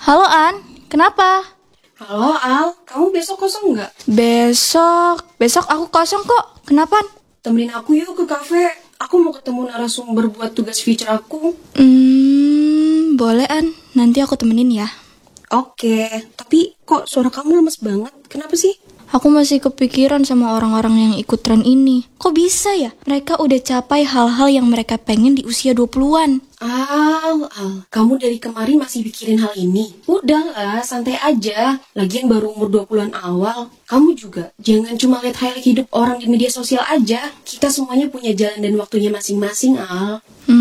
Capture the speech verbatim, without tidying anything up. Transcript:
Halo An, kenapa? Halo Al, kamu besok kosong nggak? Besok, besok aku kosong kok. Kenapa? Temenin aku yuk ke kafe. Aku mau ketemu narasumber buat tugas feature aku. Hmm, boleh An, nanti aku temenin ya. Oke, tapi kok suara kamu lemes banget? Kenapa sih? Aku masih kepikiran sama orang-orang yang ikut tren ini. Kok bisa ya? Mereka udah capai hal-hal yang mereka pengen di usia dua puluhan. Al, Al, kamu dari kemarin masih pikirin hal ini? Udahlah, santai aja. Lagian baru umur dua puluhan awal. Kamu juga jangan cuma lihat highlight hidup orang di media sosial aja. Kita semuanya punya jalan dan waktunya masing-masing, Al. Hmm,